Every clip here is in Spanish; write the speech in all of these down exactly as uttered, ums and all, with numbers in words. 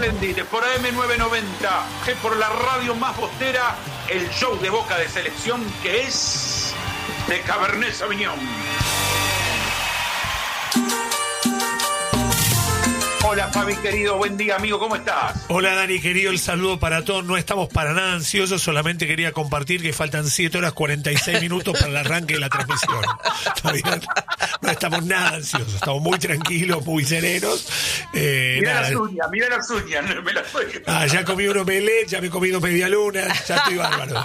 Splendid, por A M novecientos noventa, que por la radio más bostera, el show de Boca de selección que es de Cabernet Sauvignon. Hola Fabi querido, buen día amigo, ¿cómo estás? Hola Dani querido, el saludo para todos. No estamos para nada ansiosos, solamente quería compartir que faltan siete horas cuarenta y seis minutos para el arranque de la transmisión. Todavía no estamos nada ansiosos, estamos muy tranquilos, muy serenos. Eh, mira nada. las uñas, mira las uñas, me las doy. Ah, ya comí un omelette, ya me he comido media luna, ya estoy bárbaro.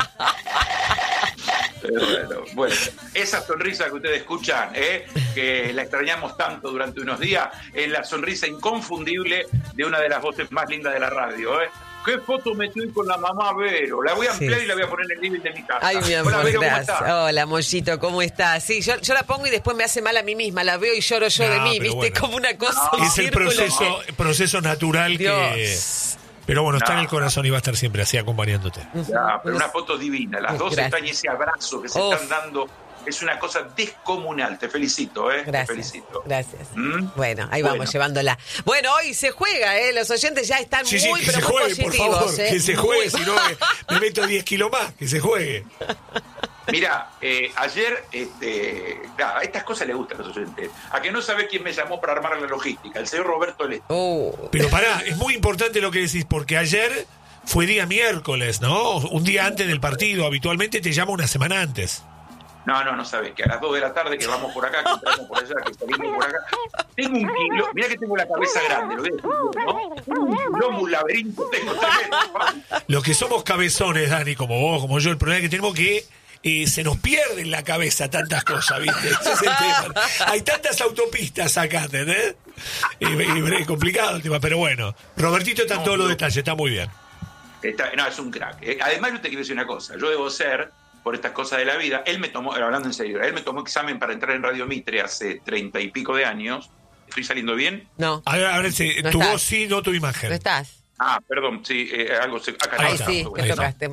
Bueno, bueno, esa sonrisa que ustedes escuchan, ¿eh? que la extrañamos tanto durante unos días, es la sonrisa inconfundible de una de las voces más lindas de la radio. ¿eh? ¿Qué foto metí con la mamá Vero? La voy a ampliar sí. y la voy a poner en el living de mi casa. Ay, mi amor, Hola, Vero, gracias. Hola, Mollito, ¿cómo estás? Sí, yo, yo la pongo y después me hace mal a mí misma. La veo y lloro yo no, de mí, ¿viste? Bueno. Como una cosa. No, es el proceso, proceso natural Dios. que... Pero bueno, está no, en el corazón y va a estar siempre así acompañándote. Ya, pero una foto divina. Las dos Gracias. están en ese abrazo que se Uf. están dando. Es una cosa descomunal. Te felicito, ¿eh? Gracias. Te felicito. Gracias. ¿Mm? Bueno, ahí vamos, bueno. llevándola. Bueno, hoy se juega, ¿eh? Los oyentes ya están sí, muy, sí, pero se muy juegue, positivos. Por favor, ¿eh? Que se juegue, si no me, me meto diez kilos más. Que se juegue. Mira, eh, ayer, este, nada, estas cosas le gustan a los oyentes. A que no sabe quién me llamó para armar la logística, el señor Roberto Leto. Oh. Pero pará, es muy importante lo que decís, porque ayer fue día miércoles, ¿no? Un día antes del partido. Habitualmente te llama una semana antes. No, no, no sabes, que a las dos de la tarde que vamos por acá, que entramos por allá, que salimos por acá. Tengo un kilo, mirá que tengo la cabeza grande, lo voy a decir, ¿no? Un quilombo, un laberinto tengo tremendo. Los que somos cabezones, Dani, como vos, como yo, el problema es que tenemos que eh, se nos pierde en la cabeza tantas cosas, ¿viste? Ese es el tema. Hay tantas autopistas acá, ¿entendés? Eh, es complicado el tema, pero bueno. Robertito está en no, todos no. los detalles, está muy bien. Está, no, es un crack. Eh, además, yo te quiero decir una cosa, yo debo ser... por estas cosas de la vida, él me tomó, hablando en serio, él me tomó examen para entrar en Radio Mitre hace treinta y pico de años. ¿Estoy saliendo bien? No. A ver, a ver, sí, no tu estás. Voz sí, no tu imagen. No estás. Ah, perdón, sí, eh, algo se... Acá ahí está, sí, te tocaste.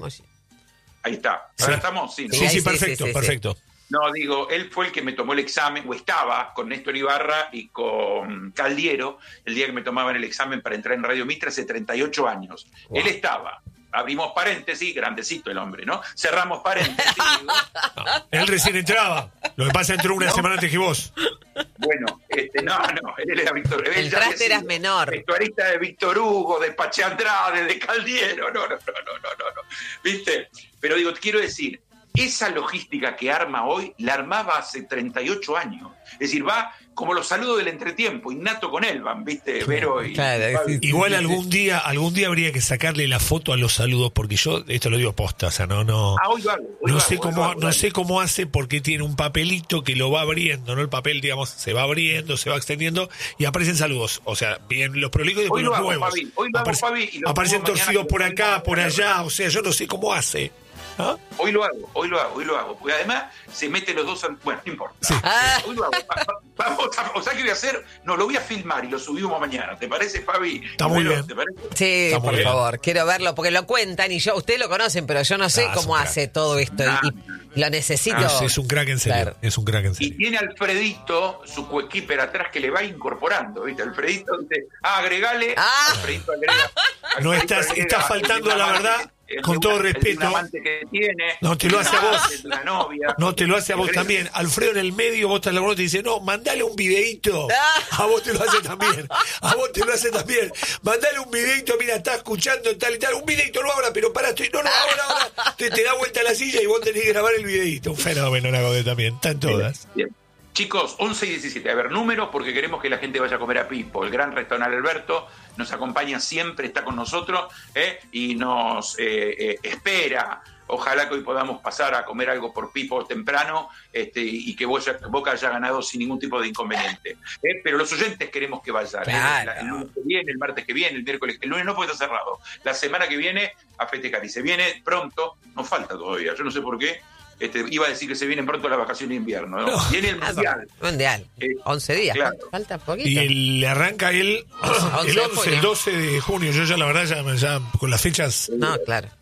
Ahí está. Sí. ¿Ahora estamos? Sí, ¿no? sí, sí, perfecto, sí, sí, perfecto. Sí. No, digo, él fue el que me tomó el examen, o estaba con Néstor Ibarra y con Caldiero, el día que me tomaban el examen para entrar en Radio Mitre hace treinta y ocho años. Wow. Él estaba... Abrimos paréntesis, grandecito el hombre, ¿no? Cerramos paréntesis. No, él recién entraba. Lo que pasa entró una ¿No? semana antes que vos. Bueno, este, no, no, él era Víctor. El traste eras menor. Vestuarista de Víctor Hugo, de Pache Andrade, de Caldiero. No, no, no, no, no, no, no. ¿Viste? Pero digo, te quiero decir, esa logística que arma hoy, la armaba hace treinta y ocho años. Es decir, va como los saludos del entretiempo, innato con Elban, ¿viste? Vero y... Claro, sí, igual sí, algún sí. día algún día habría que sacarle la foto a los saludos, porque yo, esto lo digo posta, o sea, no... no ah, hoy lo hago, hoy no lo sé hago, cómo, hoy lo hago, no sé cómo hace, porque tiene un papelito que lo va abriendo, ¿no? El papel, digamos, se va abriendo, se va extendiendo, y aparecen saludos. O sea, bien los prolijos y después los nuevos. Fabi, hoy lo Aparece, hago, Fabi, y aparecen torcidos por acá, por allá, o sea, yo no sé cómo hace. ¿Ah? Hoy lo hago, hoy lo hago, hoy lo hago. Porque además se meten los dos... Bueno, no importa. Sí. Ah. Hoy lo hago. Vamos a... O sea, ¿qué voy a hacer? No, lo voy a filmar y lo subimos mañana. ¿Te parece, Fabi? Está muy bien. ¿Te parece? Sí, Está por favor. Bien. Quiero verlo, porque lo cuentan y yo... Ustedes lo conocen, pero yo no sé ah, cómo hace todo esto. Ah, y lo necesito. Ah, es un crack en serio. Claro. Es un crack en serio. Y tiene Alfredito, su coequiper atrás, que le va incorporando, ¿viste? Alfredito dice, ah, agregale. Ah. Alfredito agrega. Alfredito no estás, agrega, estás faltando a la verdad... Con todo respeto, que tiene, no te lo hace a vos, novia, no te lo hace a vos también. Alfredo en el medio, vos estás la y te dice, no, mandale un videito. A vos te lo hace también, a vos te lo hace también. Mandale un videito, mira, está escuchando tal y tal, un videito no ahora, pero pará, estoy, no, no, ahora, ahora. Te, te da vuelta a la silla y vos tenés que grabar el videito. Un fenómeno, la Godé también, están todas. Bien, bien. Chicos, once y diecisiete, a ver, números, porque queremos que la gente vaya a comer a Pipo. El gran restaurante Alberto nos acompaña siempre, está con nosotros ¿eh? y nos eh, eh, espera. Ojalá que hoy podamos pasar a comer algo por Pipo temprano este, y que Boca haya ganado sin ningún tipo de inconveniente. ¿eh? Pero los oyentes queremos que vayan. Claro. ¿eh? El lunes que viene, el martes que viene, el miércoles. El lunes no puede estar cerrado. La semana que viene a festejar. Y se viene pronto, nos falta todavía, yo no sé por qué. Este, iba a decir que se vienen pronto las vacaciones de invierno, ¿no? No. Viene el Mundial. Mundial. Eh, once días. Claro. Falta poquito. Y el, arranca el, el once, el doce de junio. Yo ya, la verdad, ya, ya con las fechas... No, claro.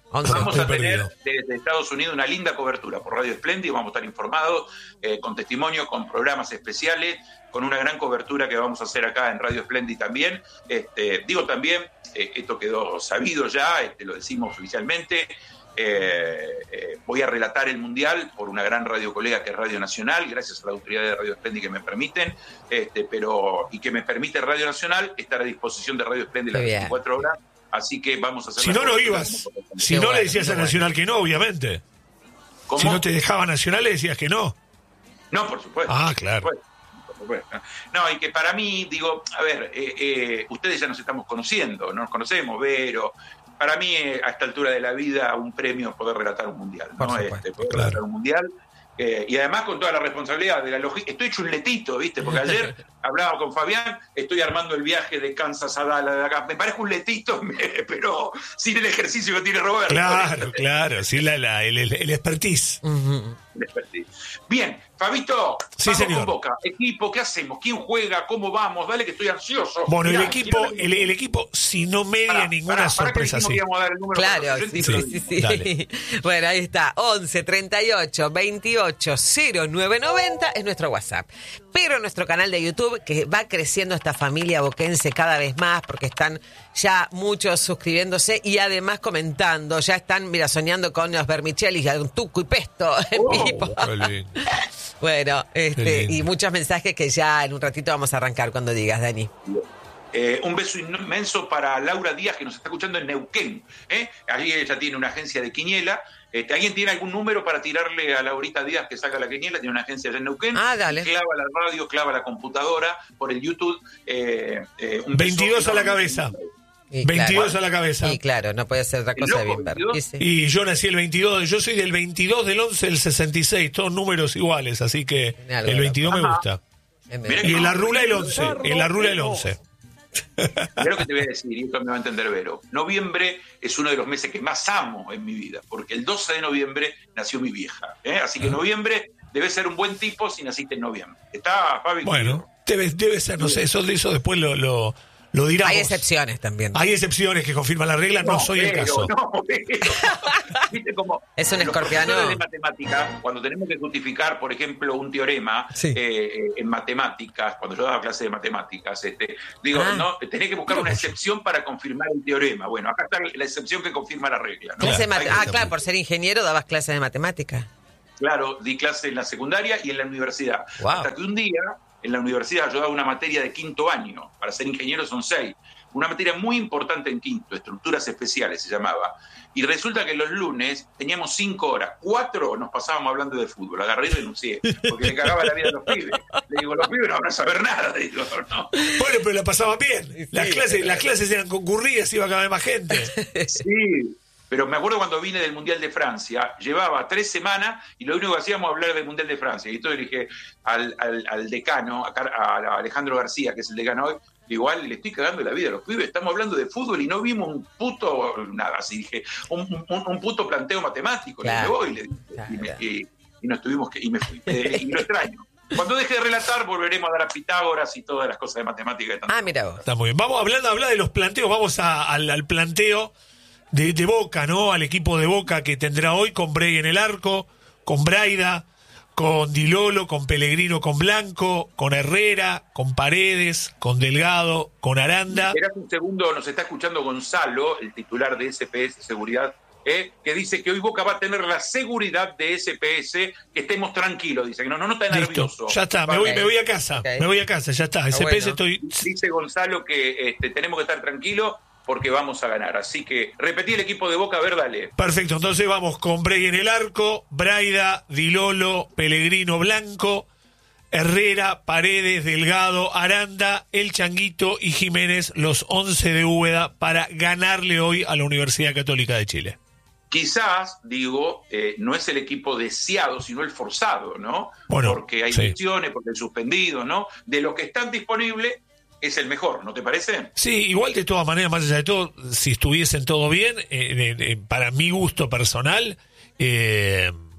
once. Vamos a tener desde Estados Unidos una linda cobertura por Radio Espléndida, vamos a estar informados, eh, con testimonios, con programas especiales, con una gran cobertura que vamos a hacer acá en Radio Espléndida también. Este, digo también, eh, esto quedó sabido ya, este, lo decimos oficialmente, eh, eh, voy a relatar el Mundial por una gran radio colega que es Radio Nacional, gracias a la autoridad de Radio Espléndida que me permiten, este, pero y que me permite Radio Nacional estar a disposición de Radio Espléndida las veinticuatro horas. Así que vamos a hacer... Si no, no ibas. Si no, bueno, le decías a Nacional que no, obviamente. ¿Cómo? Si no te dejaba Nacional, le decías que no. No, por supuesto. Ah, claro. Por supuesto, por supuesto. No, y que para mí, digo, a ver, eh, eh, ustedes ya nos estamos conociendo, no nos conocemos, pero para mí, eh, a esta altura de la vida, un premio es poder relatar un mundial, ¿no? Supuesto, este, poder claro. relatar un mundial. Eh, y además con toda la responsabilidad de la logística. Estoy chuletito, ¿viste? Porque ayer hablaba con Fabián, estoy armando el viaje de Kansas a Dallas de acá. Me parezco un letito, pero sin el ejercicio que tiene Roberto. Claro, claro, sin la, la, el, el expertise. Uh-huh. El expertise. Bien, Fabito, sí, vamos señor. con Boca. Equipo, ¿qué hacemos? ¿Quién juega? ¿Cómo vamos? Dale que estoy ansioso. Bueno, Mirá, el equipo, el, el equipo, si no media pará, ninguna pará, sorpresa, pará que sí. a dar el número claro, sí, sí, sí, sí. Bueno, ahí está, once treinta y ocho veintiocho cero nueve noventa es nuestro WhatsApp. Pero nuestro canal de YouTube, que va creciendo esta familia boquense cada vez más, porque están ya muchos suscribiéndose y además comentando, ya están, mira, soñando con los vermicelli, un tuco y pesto en Oh, vivo. Bueno, este, y muchos mensajes que ya en un ratito vamos a arrancar cuando digas, Dani. Eh, un beso inmenso para Laura Díaz, que nos está escuchando en Neuquén. ¿eh? Allí ella tiene una agencia de quiniela. Este, ¿Alguien tiene algún número para tirarle a Laurita Díaz que saca la quiniela? Tiene una agencia allá en Neuquén. Ah, dale. Clava la radio, clava la computadora por el YouTube. Eh, eh, un veintidós a la cabeza. Y veintidós claro, a la cabeza. Y claro, no puede ser otra cosa de bien ver. Y yo nací el veintidós, yo soy del veintidós del once del sesenta y seis, todos números iguales, así que el veintidós me gusta. Y en la rula el once, en la rula el once. Creo que te voy a decir, y esto me va a entender Vero. Noviembre es uno de los meses que más amo en mi vida, porque el doce de noviembre nació mi vieja. ¿eh? Así que noviembre debe ser un buen tipo si naciste en noviembre. ¿Está, Fabi? Bueno, debe, debe ser, no sé, eso, eso después lo... lo Lo diramos. Hay excepciones también. Hay excepciones que confirman la regla, no, no soy pero, el caso. No, pero, ¿viste cómo es un escorpiano. Los de matemáticas, cuando tenemos que justificar, por ejemplo, un teorema sí. eh, en matemáticas, cuando yo daba clase de matemáticas, este, digo, ah. no, tenés que buscar una excepción para confirmar el teorema. Bueno, acá está la excepción que confirma la regla. ¿no? Claro. Mat- ah, claro, por ser ingeniero dabas clases de matemáticas. Claro, di clase en la secundaria y en la universidad. Wow. Hasta que un día... En la universidad yo daba una materia de quinto año, para ser ingeniero son seis, una materia muy importante en quinto, estructuras especiales se llamaba, y resulta que los lunes teníamos cinco horas, cuatro nos pasábamos hablando de fútbol, agarré y renuncié, porque le cagaba la vida a los pibes. Le digo, los pibes no van a saber nada, le digo, ¿no? Bueno, pero la pasaban bien, las, sí, clases, las clases eran concurridas, iba a caber más gente. Sí. Pero me acuerdo cuando vine del Mundial de Francia, llevaba tres semanas y lo único que hacíamos era hablar del Mundial de Francia. Y entonces le dije al, al, al decano, a, a Alejandro García, que es el decano hoy, igual le estoy cagando la vida a los pibes, estamos hablando de fútbol y no vimos un puto, nada, así dije, un, un, un puto planteo matemático. Claro, le dije, voy, le dije, claro. y, me, y, y nos tuvimos que, y me fui. Eh, y lo extraño. Cuando deje de relatar, volveremos a dar a Pitágoras y todas las cosas de matemática. Ah, mira vos. Está muy bien. Vamos hablando, hablar de los planteos, vamos a, al, al planteo. De, de Boca, ¿no? Al equipo de Boca que tendrá hoy con Bray en el arco, con Braida, con Di Lolo, con Pellegrino, con Blanco, con Herrera, con Paredes, con Delgado, con Aranda. Esperá un segundo, nos está escuchando Gonzalo, el titular de S P S Seguridad, eh, que dice que hoy Boca va a tener la seguridad de S P S, que estemos tranquilos, dice que no, no, no está nervioso. Listo, ya está, me voy, me voy a casa, okay. me voy a casa, ya está, S P S bueno. estoy... Dice Gonzalo que este, tenemos que estar tranquilos, porque vamos a ganar. Así que repetí el equipo de Boca, a ver, dale. Perfecto, entonces vamos con Bray en el arco, Braida, Di Lolo, Pellegrino, Blanco, Herrera, Paredes, Delgado, Aranda, El Changuito y Jiménez, los once de Úbeda, para ganarle hoy a la Universidad Católica de Chile. Quizás, digo, eh, no es el equipo deseado, sino el forzado, ¿no? Bueno, porque hay sí. lesiones, porque hay suspendidos, ¿no? De los que están disponibles, es el mejor, ¿no te parece? Sí, igual de todas maneras, más allá de todo, si estuviesen todo bien, eh, eh, eh, para mi gusto personal, eh,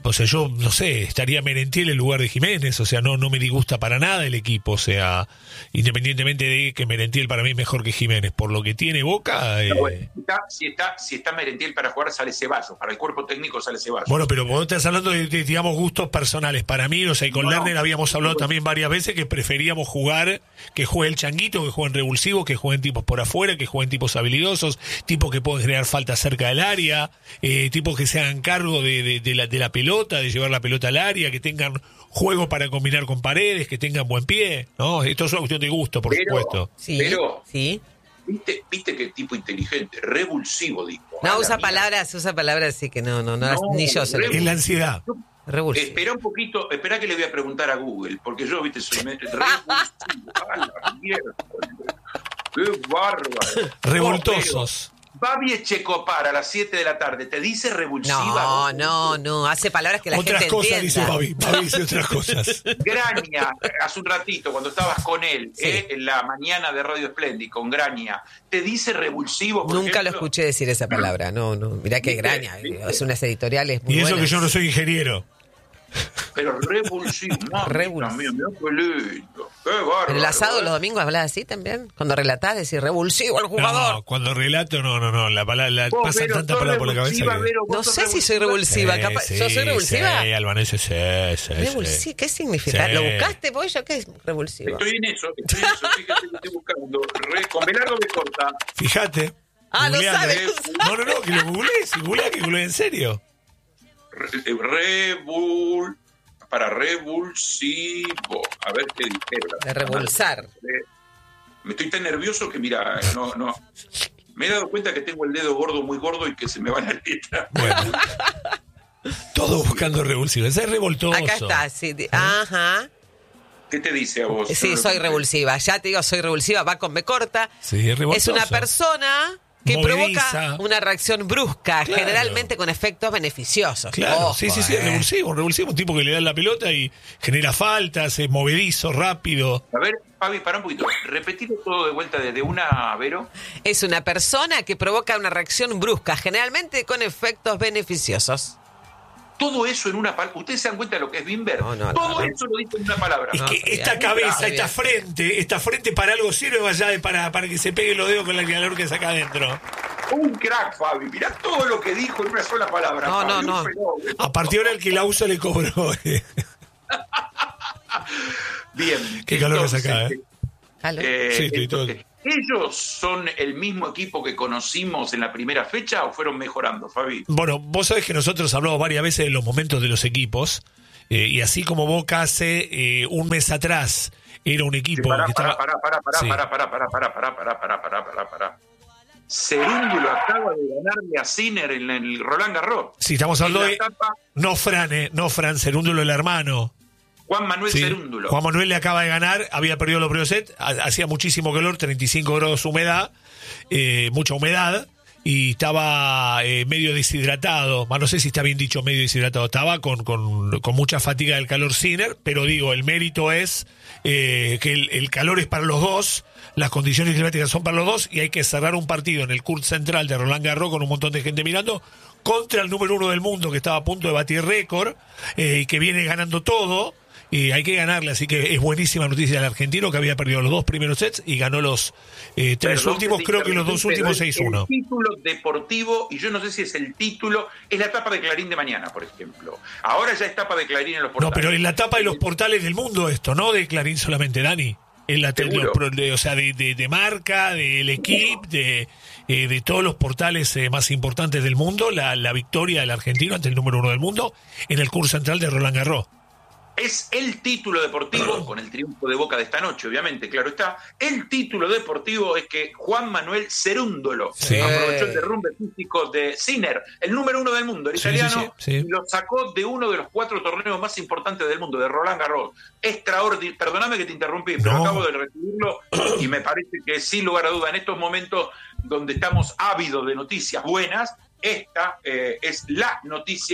o sea, yo, no sé, estaría Merentiel en lugar de Jiménez, o sea, no, no me disgusta para nada el equipo, o sea, independientemente de que Merentiel para mí es mejor que Jiménez, por lo que tiene Boca... Eh... No, bueno, si, está, si, está, si está Merentiel para jugar, sale Ceballos, para el cuerpo técnico sale Ceballos. Bueno, pero vos estás hablando de, de digamos, gustos personales. Para mí, o sea, y con no, Lerner habíamos hablado no, también varias veces que preferíamos jugar, que juegue el changuito, que jueguen revulsivos, que jueguen tipos por afuera, que jueguen tipos habilidosos, tipos que pueden crear falta cerca del área, eh, tipos que se hagan cargo de, de, de, la, de la pelota, de llevar la pelota al área, que tengan juego para combinar con Paredes, que tengan buen pie, ¿no? Esto es una cuestión de gusto, por pero, supuesto. Sí, pero, sí. ¿Viste, viste qué tipo inteligente? Revulsivo, dijo. No, usa palabras, usa palabras así que no, no, no, no ni yo sé. Es la ansiedad. Revulsivo. Espera un poquito, espera que le voy a preguntar a Google, porque yo, viste, soy revulsivo. ¡A la mierda! ¡Qué bárbaro! Revoltosos. Babi Echecopar a las siete de la tarde, ¿te dice revulsiva? No, no, no, hace palabras que la otras gente cosas entienda. Dice Babi, Babi dice otras cosas. Graña, hace un ratito, cuando estabas con él, Sí. eh, en la mañana de Radio Splendid, con Graña, ¿te dice revulsivo? Por Nunca ejemplo? lo escuché decir esa palabra, no, no, mirá que ¿Viste? Graña, ¿Viste? es unas editoriales muy Y eso buenas. que yo no soy ingeniero. Pero revulsivo, mamita Revulsivo. mía, mirá qué lindo, qué bárbaro. ¿En el asado ¿eh? los domingos hablas así también? Cuando relatás, decís revulsivo al jugador. No, cuando relato, no, no, no. La palabra, la, Vos, pasan Vero, tantas sos palabras por la cabeza. revulsiva, Que... Vero, vos No sos sé si soy revulsiva. Sí, capaz- sí, ¿Yo soy revulsiva? Sí, Albanese, sí, sí, Revulsi- sí. ¿Qué significa? Sí. ¿Lo buscaste vos? ¿Yo qué es revulsivo? Estoy en eso, estoy en eso, fíjate que estoy buscando. Re, con Belardo de Corta, Fíjate. Ah, lo googlealo. sabes. No, no, no, que lo googlees, si googleás, que googlees en serio. re, revul, para revulsivo. A ver qué dijeron. De revulsar. Me estoy tan nervioso que, mira, no, no. Me he dado cuenta que tengo el dedo gordo, muy gordo y que se me va la letra. Bueno. Todo buscando revulsivo. Ese es revoltoso. Acá está, sí. di- Ajá. ¿Qué te dice a vos? Sí, soy revulsiva. Ya te digo, soy revulsiva, va con B corta. Sí, es revoltoso. Es una persona que Movediza. provoca una reacción brusca, Claro. generalmente con efectos beneficiosos. Claro, Ojo, sí, sí, sí, eh. es revulsivo, un revulsivo, un tipo que le da la pelota y genera faltas, es movedizo, rápido. A ver, Fabi, para un poquito. Repetilo todo de vuelta desde una, Vero. Es una persona que provoca una reacción brusca, generalmente con efectos beneficiosos. Todo eso en una palabra. ¿Ustedes se dan cuenta de lo que es Bimber? No, no, todo no, no. eso lo dice en una palabra. Es No, que está esta bien. cabeza, Está esta bien. frente, esta frente para algo sirve más allá de para, para que se pegue los dedos con el calor que saca adentro. Un crack, Fabi. Mirá todo lo que dijo en una sola palabra. No, Fabi, no, un no. fenómeno. A partir de ahora el que la usa le cobró. Bien. Qué calor que entonces, saca, ¿eh? Jalo. eh, Sí, estoy todo- entonces, ¿ellos son el mismo equipo que conocimos en la primera fecha o fueron mejorando, Fabi? Bueno, vos sabés que nosotros hablamos varias veces de los momentos de los equipos, eh, y así como Boca hace eh, un mes atrás era un equipo Pará, que pará, estaba... pará, pará, pará, Sí. pará, pará, pará, pará, pará, pará, pará, pará, pará, pará. Cerúndulo acaba de ganarle a Sinner en el Roland Garros. Sí, estamos En hablando la de... etapa, No Fran, eh, no Fran, Cerúndulo el hermano. Juan Manuel Sí. Cerúndulo. Juan Manuel le acaba de ganar, había perdido los primeros set, ha- hacía muchísimo calor, treinta y cinco grados de humedad, eh, mucha humedad, y estaba eh, medio deshidratado, más no sé si está bien dicho medio deshidratado, estaba con, con, con mucha fatiga del calor Sinner, pero digo, el mérito es eh, que el, el calor es para los dos, las condiciones climáticas son para los dos, y hay que cerrar un partido en el Court Central de Roland Garros con un montón de gente mirando, contra el número uno del mundo que estaba a punto de batir récord, eh, y que viene ganando todo. Y hay que ganarle, así que es buenísima noticia del argentino que había perdido los dos primeros sets y ganó los eh, tres Perdón últimos, te creo que los interrumpí, dos pero últimos es seis uno. El título deportivo, y yo no sé si es el título, es la etapa de Clarín de mañana, por ejemplo. Ahora ya es etapa de Clarín en los portales. No, pero en la tapa de los portales del mundo esto, no de Clarín solamente, Dani. En la te- Seguro. los pro- de- o sea, de, de, de marca, del equipo, de, eh, de todos los portales eh, más importantes del mundo, la, la victoria del argentino ante el número uno del mundo en el Court Central de Roland Garros. Es el título deportivo, con el triunfo de Boca de esta noche, obviamente, claro está. El título deportivo es que Juan Manuel Cerúndolo Sí. aprovechó el derrumbe físico de Sinner, el número uno del mundo, el Sí, italiano, sí, sí, sí. y lo sacó de uno de los cuatro torneos más importantes del mundo, de Roland Garros. Extraordinario. Perdóname que te interrumpí, pero No. acabo de recibirlo y me parece que sin lugar a duda en estos momentos donde estamos ávidos de noticias buenas, esta eh, es la noticia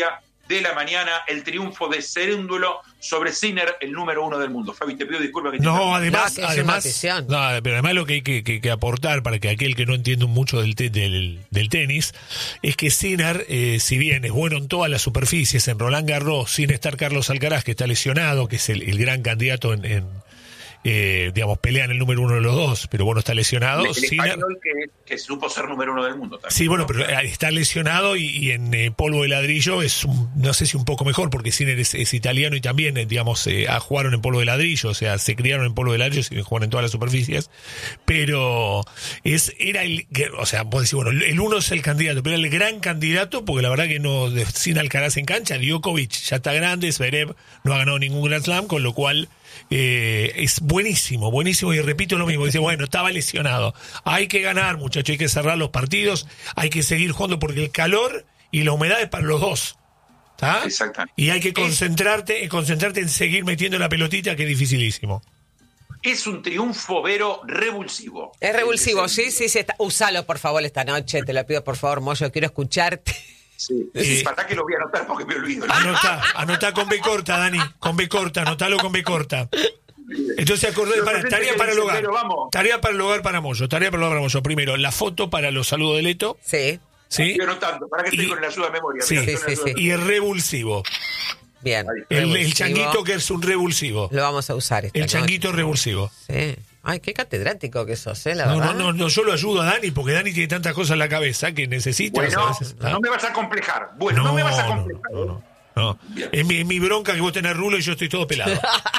de la mañana, el triunfo de Cerúndulo sobre Sinner, el número uno del mundo. Fabi, te pido disculpas que te No, además, No, que es además, una no, pero además lo que hay que, que, que aportar para que aquel que no entiende mucho del, te, del, del tenis es que Sinner, eh, si bien es bueno en todas las superficies, en Roland Garros, sin estar Carlos Alcaraz, que está lesionado, que es el, el gran candidato en, en eh, digamos, pelean el número uno de los dos, pero bueno, está lesionado. El Sinner, español que, que supo ser número uno del mundo también. sí, bueno, pero está lesionado y, y en eh, polvo de ladrillo es, un, no sé si un poco mejor, porque Sinner es, es italiano y también, eh, digamos, eh, jugaron en polvo de ladrillo, o sea, se criaron en polvo de ladrillo y juegan en todas las superficies, pero es era el, o sea, vos decís, bueno, el uno es el candidato, pero el gran candidato, porque la verdad que no, sin Alcaraz en cancha, Djokovic ya está grande, Zverev no ha ganado ningún Grand Slam, con lo cual eh, es buenísimo, buenísimo, y repito lo mismo, dice, bueno, estaba lesionado, hay que ganar, muchachos, hay que cerrar los partidos, hay que seguir jugando porque el calor y la humedad es para los dos, ¿tá? Exactamente. Y hay que concentrarte, concentrarte en seguir metiendo la pelotita, que es dificilísimo. Es un triunfo, Vero, revulsivo. Es revulsivo, sí, sí, sí. Está. Usalo, por favor, esta noche, te lo pido, por favor, Moyo, quiero escucharte. Sí, Eh, para que lo voy a anotar porque me olvido. Anotá, anotá con B corta, Dani, con B corta, anotalo con B corta. Entonces acordé, Los para, oyentes tarea que para el dicen, hogar. pero vamos. Tarea para el hogar para Moyo, tarea para el hogar para Moyo. Primero, la foto para los saludos de Leto, Sí, ¿sí? Estoy anotando, para que estoy Y- con la ayuda de memoria. Sí, mira, sí, estoy con la sí, ayuda sí. de- Y el revulsivo. bien. El, el Revulsivo. changuito que es un revulsivo. Lo vamos a usar esta El noche. changuito revulsivo. Sí. Ay, qué catedrático que sos, ¿eh? La No, verdad. no, no, no, yo lo ayudo a Dani porque Dani tiene tantas cosas en la cabeza que necesita. Bueno, a veces, ¿ah? no me vas a complejar. Bueno, no, me vas a no, complejar. no, no, no. Bien. Es mi, es mi bronca que vos tenés rulo y yo estoy todo pelado.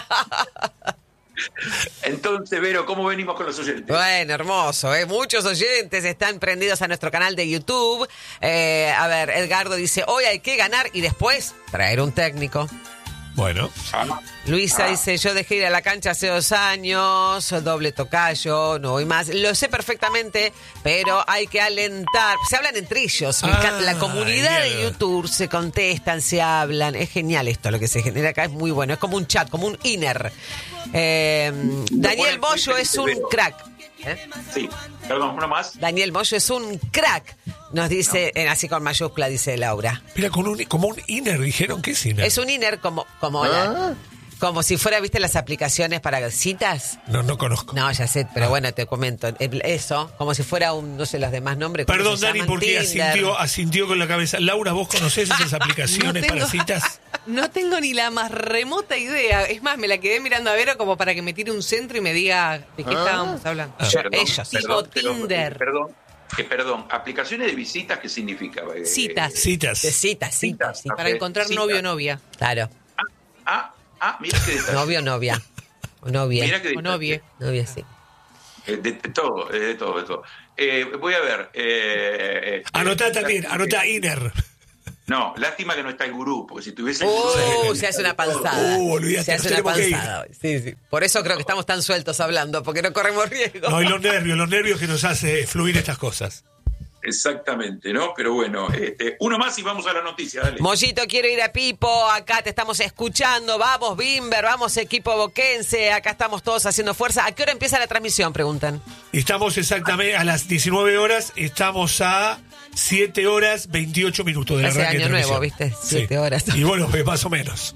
Entonces, Vero, ¿cómo venimos con los oyentes? Bueno, hermoso, ¿eh? Muchos oyentes están prendidos a nuestro canal de YouTube. Eh, a ver, Edgardo dice, hoy hay que ganar y después traer un técnico. Bueno, Ah, Luisa Ah. dice, yo dejé ir a la cancha hace dos años, doble tocayo, no voy más. Lo sé perfectamente, pero hay que alentar. Se hablan entre ellos. Me Ah, encanta. La comunidad de bien. YouTube se contestan, se hablan. Es genial esto, lo que se genera acá es muy bueno. Es como un chat, como un inner. Eh, Daniel bueno, Moyo es un Vero. crack. ¿Eh? sí, perdón, uno más. Daniel Moyo es un crack. Nos dice, en así con mayúscula, dice Laura. mira, con un, como un inner, dijeron, ¿qué es inner? Es un inner como, como, la- como si fuera, ¿viste las aplicaciones para citas? No, no conozco. No, ya sé, pero bueno, te comento. El- Eso, como si fuera un, no sé, los demás nombres. ¿cómo Perdón, se Dani, llaman? porque Tinder. asintió, asintió con la cabeza. Laura, ¿vos conocés esas aplicaciones No tengo- para citas? No tengo ni la más remota idea. Es más, me la quedé mirando a Vero como para que me tire un centro y me diga de qué estábamos hablando. Ah. Yo- Perdón, ellos, tipo perdón, pero- Tinder. Perdón, que perdón, aplicaciones de visitas, ¿qué significa? Eh, Citas. Citas. de citas, citas, Citas. citas. Para Ok, encontrar cita. novio o novia. Claro. Ah, ah, ah, mira qué detalle. Novio o novia. O novia. Mira qué O detalle. novie. Novia, sí. Eh, De, de todo, eh, de todo, de todo. Eh, voy a ver. Eh, eh, Anotá eh, también, lástima anotá que- inner. No, lástima que no está el gurú, porque si tuviese el gurú. Uh, se hace una panzada. Uh, olvídate, se hace nos una tenemos que ir. panzada. Sí, sí. Por eso creo que estamos tan sueltos hablando, porque no corremos riesgo. No, y los nervios, los nervios que nos hace fluir estas cosas. Exactamente, ¿no? Pero bueno, este, uno más y vamos a la noticia, dale. Mollito, quiero ir a Pipo, acá te estamos escuchando, vamos Bimber, vamos equipo boquense, acá estamos todos haciendo fuerza. ¿A qué hora empieza la transmisión? Preguntan. Estamos exactamente a las diecinueve horas, estamos a siete horas veintiocho minutos del Hace arranque de año nuevo, transmisión. ¿viste? Siete horas. Y bueno, pues, más o menos.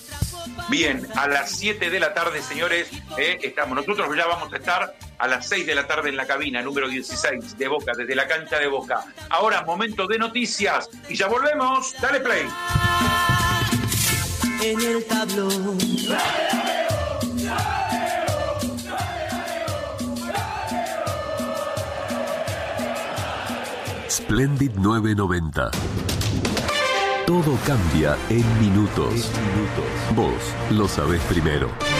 Bien, a las siete de la tarde, señores, eh, estamos. Nosotros ya vamos a estar a las seis de la tarde en la cabina, número dieciséis de Boca, desde la cancha de Boca. Ahora, momento de noticias y ya volvemos. Dale play. En el tablón. Splendid nueve noventa. Todo cambia en minutos. Vos lo sabés primero.